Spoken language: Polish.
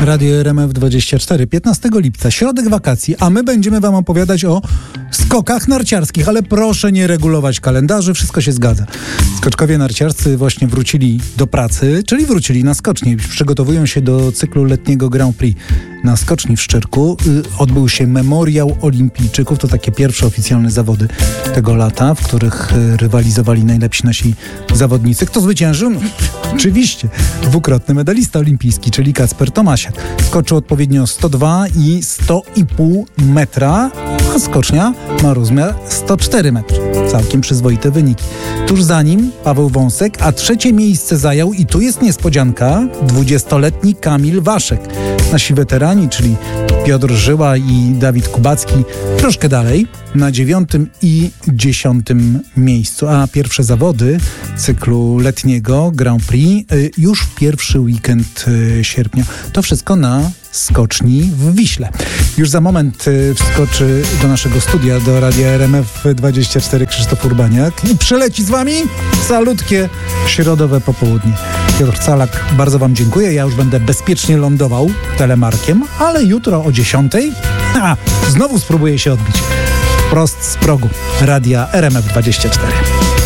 Radio RMF24, 15 lipca, środek wakacji, a my będziemy wam opowiadać o skokach narciarskich, ale proszę nie regulować kalendarzy, wszystko się zgadza. Skoczkowie narciarscy właśnie wrócili do pracy, czyli wrócili na skoczni. Przygotowują się do cyklu letniego Grand Prix. Na skoczni w Szczyrku odbył się Memoriał Olimpijczyków. To takie pierwsze oficjalne zawody tego lata, w których rywalizowali najlepsi nasi zawodnicy. Kto zwyciężył? No, oczywiście dwukrotny medalista olimpijski, czyli Kacper Tomasiak. Skoczył odpowiednio 102 i 100,5 metra, a skocznia ma rozmiar 104 metry. Całkiem przyzwoite wyniki. Tuż za nim Paweł Wąsek, a trzecie miejsce zajął, i tu jest niespodzianka, 20-letni Kamil Waszek. Nasi weterani, czyli Piotr Żyła i Dawid Kubacki, troszkę dalej, na 9. i 10. miejscu. A pierwsze zawody cyklu letniego Grand Prix już w pierwszy weekend sierpnia. To wszystko na skoczni w Wiśle. Już za moment wskoczy do naszego studia, do Radia RMF24 Krzysztof Urbaniak i przyleci z wami salutkie środowe popołudnie. Piotr Calak, bardzo wam dziękuję. Ja już będę bezpiecznie lądował telemarkiem, ale jutro o 10 znowu spróbuję się odbić. Wprost z progu Radia RMF24.